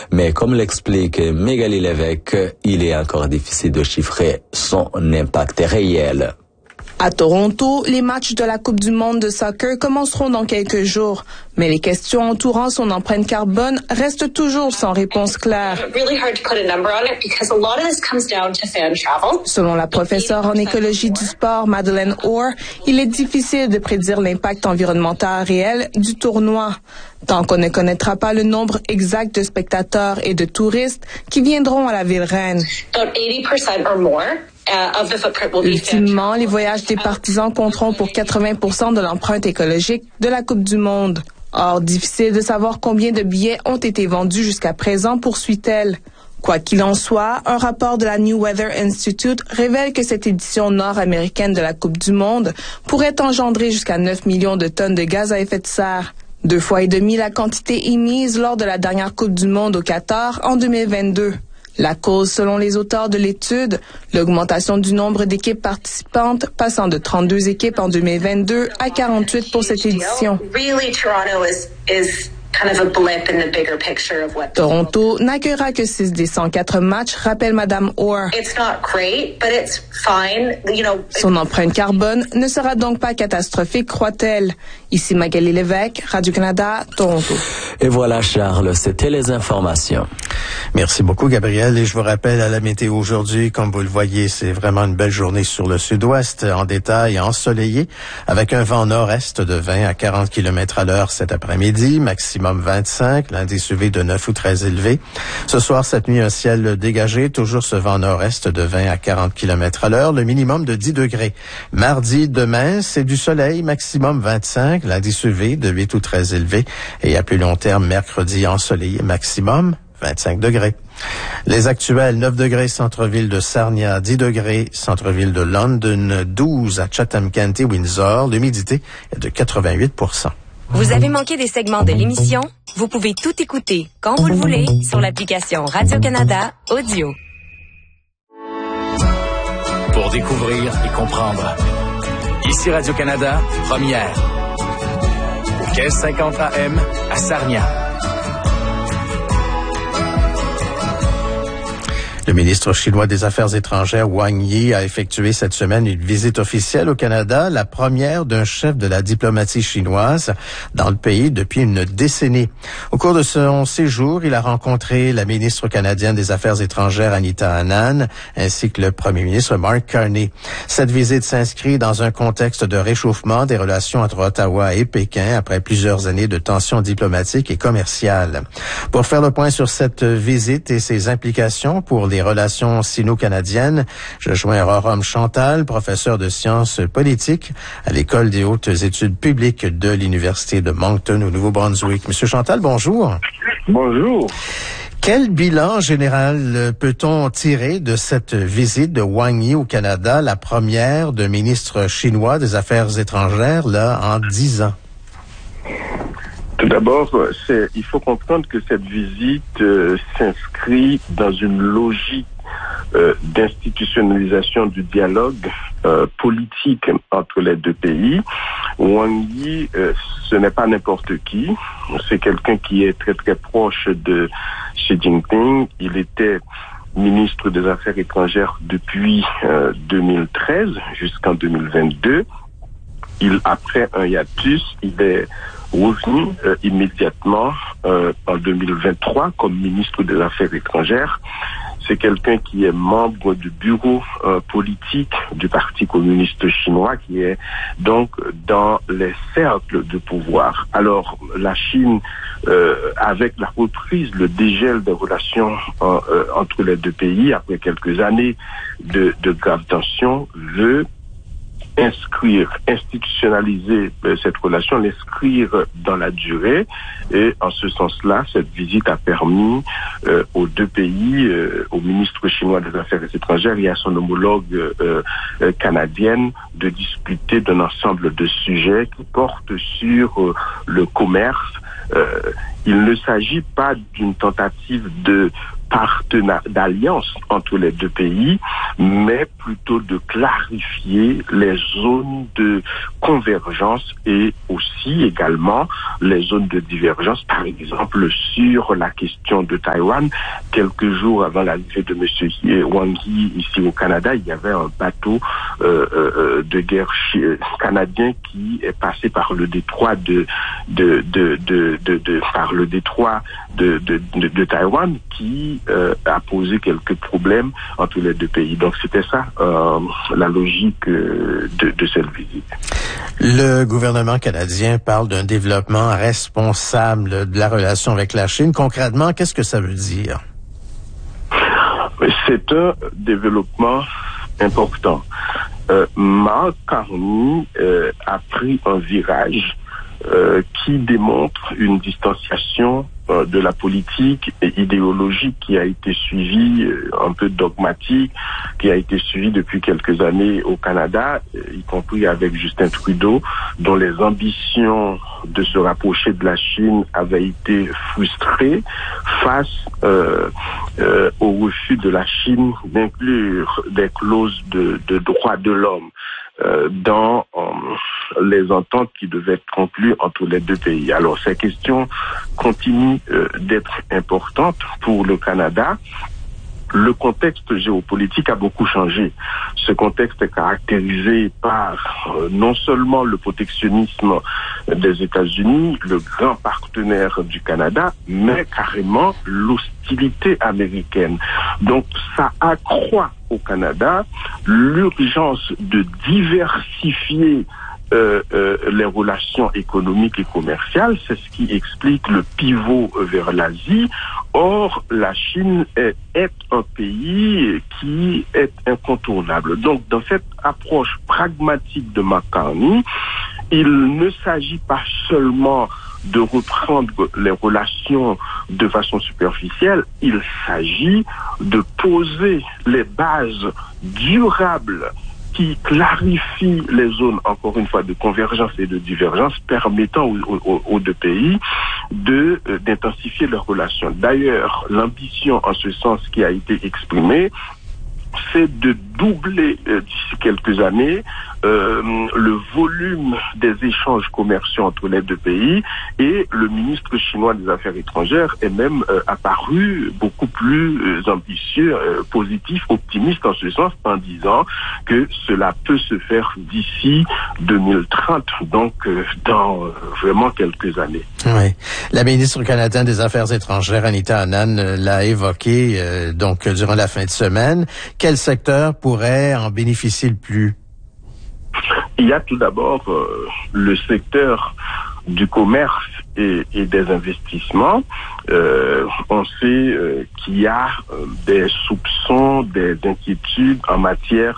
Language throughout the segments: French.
Mais comme l'explique Magali Lévesque, il est encore difficile de chiffrer son impact réel. À Toronto, les matchs de la Coupe du monde de soccer commenceront dans quelques jours, mais les questions entourant son empreinte carbone restent toujours sans réponse claire. Selon la professeure en écologie du sport, Madeleine Orr, il est difficile de prédire l'impact environnemental réel du tournoi. Tant qu'on ne connaîtra pas le nombre exact de spectateurs et de touristes qui viendront à la ville reine. Ultimement, les voyages des partisans compteront pour 80% de l'empreinte écologique de la Coupe du monde. Or, difficile de savoir combien de billets ont été vendus jusqu'à présent, poursuit-elle. Quoi qu'il en soit, un rapport de la New Weather Institute révèle que cette édition nord-américaine de la Coupe du monde pourrait engendrer jusqu'à 9 millions de tonnes de gaz à effet de serre. 2,5 fois la quantité émise lors de la dernière Coupe du monde au Qatar en 2022. La cause, selon les auteurs de l'étude, l'augmentation du nombre d'équipes participantes, passant de 32 équipes en 2022 à 48 pour cette édition. Toronto n'accueillera que 6 des 104 matchs, rappelle Madame Orr. Son empreinte carbone ne sera donc pas catastrophique, croit-elle. Ici Magali Lévesque, Radio-Canada, Toronto. Et voilà, Charles, c'était les informations. Merci beaucoup, Gabriel. Et je vous rappelle à la météo aujourd'hui, comme vous le voyez, c'est vraiment une belle journée sur le sud-ouest, en détail ensoleillé, avec un vent nord-est de 20 à 40 km à l'heure cet après-midi, maximum 25, l'indice UV de 9 ou très élevé. Ce soir, cette nuit, un ciel dégagé, toujours ce vent nord-est de 20 à 40 km à l'heure, le minimum de 10 degrés. Mardi, demain, c'est du soleil, maximum 25, l'indice UV de 8 ou très élevé. Et à plus long terme, mercredi, ensoleillé, maximum 25 degrés. Les actuels, 9 degrés centre-ville de Sarnia, 10 degrés centre-ville de London, 12 à Chatham County, Windsor. L'humidité est de 88%. Vous avez manqué des segments de l'émission? Vous pouvez tout écouter quand vous le voulez sur l'application Radio-Canada Audio. Pour découvrir et comprendre. Ici Radio-Canada, première. Au 1550 AM à Sarnia. Le ministre chinois des Affaires étrangères, Wang Yi, a effectué cette semaine une visite officielle au Canada, la première d'un chef de la diplomatie chinoise dans le pays depuis une décennie. Au cours de son séjour, il a rencontré la ministre canadienne des Affaires étrangères, Anita Anand, ainsi que le premier ministre, Mark Carney. Cette visite s'inscrit dans un contexte de réchauffement des relations entre Ottawa et Pékin après plusieurs années de tensions diplomatiques et commerciales. Pour faire le point sur cette visite et ses implications pour les relations sino-canadiennes, je joins Rorom Chantal, professeur de sciences politiques à l'École des hautes études publiques de l'Université de Moncton au Nouveau-Brunswick. Monsieur Chantal, bonjour. Bonjour. Quel bilan général peut-on tirer de cette visite de Wang Yi au Canada, la première de ministre chinois des Affaires étrangères, là, en 10 ans? Tout d'abord, il faut comprendre que cette visite s'inscrit dans une logique d'institutionnalisation du dialogue politique entre les deux pays. Wang Yi, ce n'est pas n'importe qui. C'est quelqu'un qui est très très proche de Xi Jinping. Il était ministre des Affaires étrangères depuis 2013 jusqu'en 2022. Après un hiatus, il est revenu immédiatement en 2023 comme ministre des Affaires étrangères. C'est quelqu'un qui est membre du bureau politique du Parti communiste chinois, qui est donc dans les cercles de pouvoir. Alors, la Chine, avec la reprise, le dégel des relations entre les deux pays, après quelques années de graves tensions, veut institutionnaliser cette relation, l'inscrire dans la durée. Et en ce sens-là, cette visite a permis aux deux pays, au ministre chinois des Affaires étrangères et à son homologue canadienne, de discuter d'un ensemble de sujets qui portent sur le commerce. Il ne s'agit pas d'une tentative d'alliance entre les deux pays, mais plutôt de clarifier les zones de convergence et aussi également les zones de divergence, par exemple sur la question de Taïwan. Quelques jours avant l'arrivée de M. Wang Yi ici au Canada, il y avait un bateau de guerre canadien qui est passé par le détroit de Taïwan, qui a posé quelques problèmes entre les deux pays. Donc c'était ça la logique de cette visite. Le gouvernement canadien parle d'un développement responsable de la relation avec la Chine. Concrètement, qu'est-ce que ça veut dire? C'est un développement important. Mark Carney a pris un virage qui démontre une distanciation de la politique et idéologique qui a été suivie, un peu dogmatique, qui a été suivie depuis quelques années au Canada, y compris avec Justin Trudeau, dont les ambitions de se rapprocher de la Chine avaient été frustrées face au refus de la Chine d'inclure des clauses de droits de l'homme dans les ententes qui devaient être conclues entre les deux pays. Alors, ces questions continuent d'être importantes pour le Canada. Le contexte géopolitique a beaucoup changé. Ce contexte est caractérisé par non seulement le protectionnisme des États-Unis, le grand partenaire du Canada, mais carrément l'hostilité américaine. Donc ça accroît au Canada l'urgence de diversifier les relations économiques et commerciales. C'est ce qui explique le pivot vers l'Asie. Or, la Chine est un pays qui est incontournable. Donc, dans cette approche pragmatique de McCartney, il ne s'agit pas seulement de reprendre les relations de façon superficielle, il s'agit de poser les bases durables qui clarifie les zones, encore une fois, de convergence et de divergence, permettant aux deux pays d'intensifier leurs relations. D'ailleurs, l'ambition en ce sens qui a été exprimée, c'est de doubler d'ici quelques années le volume des échanges commerciaux entre les deux pays, et le ministre chinois des Affaires étrangères est même apparu beaucoup plus ambitieux, positif, optimiste en ce sens, en disant que cela peut se faire d'ici 2030, donc dans vraiment quelques années. Oui. La ministre canadienne des Affaires étrangères, Anita Anand, l'a évoqué donc durant la fin de semaine. Quel secteur pourrait en bénéficier le plus? Il y a tout d'abord le secteur du commerce et des investissements. On sait qu'il y a des soupçons, des inquiétudes en matière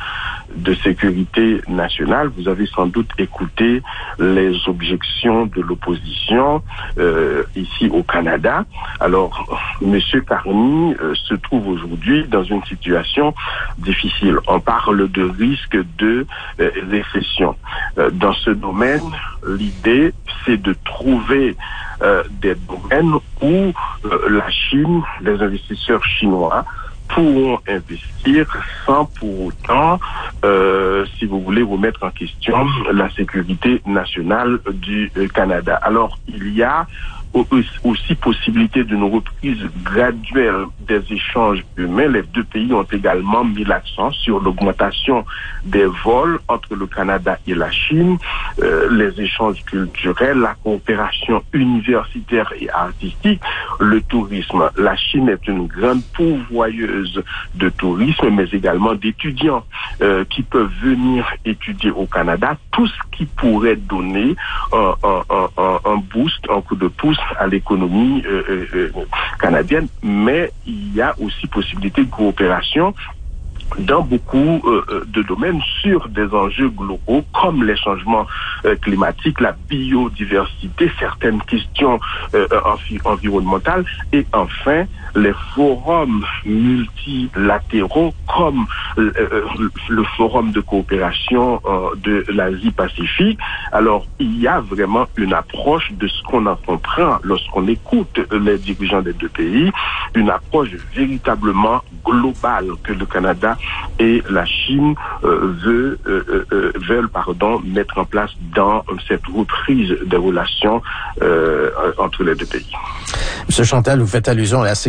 de sécurité nationale. Vous avez sans doute écouté les objections de l'opposition ici au Canada. Alors, M. Carney se trouve aujourd'hui dans une situation difficile. On parle de risque de récession. Dans ce domaine, l'idée, c'est de trouver des domaines où la Chine, les investisseurs chinois, pourront investir sans pour autant, si vous voulez, remettre en question la sécurité nationale du Canada. Alors, il y a aussi possibilité d'une reprise graduelle des échanges humains. Les deux pays ont également mis l'accent sur l'augmentation des vols entre le Canada et la Chine, les échanges culturels, la coopération universitaire et artistique, le tourisme. La Chine est une grande pourvoyeuse de tourisme, mais également d'étudiants qui peuvent venir étudier au Canada, tout ce qui pourrait donner un boost, un coup de pouce à l'économie canadienne, mais il y a aussi possibilité de coopération dans beaucoup de domaines sur des enjeux globaux comme les changements climatiques, la biodiversité, certaines questions environnementales et enfin les forums multilatéraux comme le forum de coopération de l'Asie-Pacifique. Alors, il y a vraiment une approche de ce qu'on en comprend lorsqu'on écoute les dirigeants des deux pays une approche véritablement globale que le Canada et la Chine veulent mettre en place dans cette reprise des relations entre les deux pays. Monsieur Chantal, vous faites allusion à la